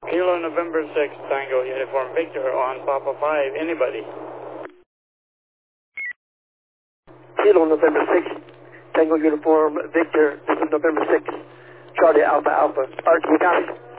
Kilo November 6, Tango Uniform Victor on Papa 5, anybody? Kilo November 6, Tango Uniform Victor, this is November 6, Charlie Alpha Alpha. Archie, you got it?